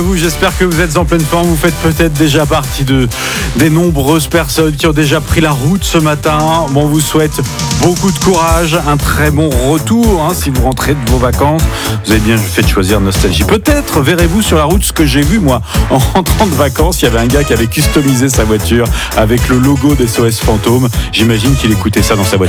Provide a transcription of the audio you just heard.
J'espère que vous êtes en pleine forme. Vous faites peut-être déjà partie des nombreuses personnes qui ont déjà pris la route ce matin. Bon, on vous souhaite beaucoup de courage, un très bon retour si vous rentrez de vos vacances. Vous avez bien fait de choisir Nostalgie. Peut-être verrez-vous sur la route ce que j'ai vu moi en rentrant de vacances. Il y avait un gars qui avait customisé sa voiture avec le logo des SOS Fantôme. J'imagine qu'il écoutait ça dans sa voiture.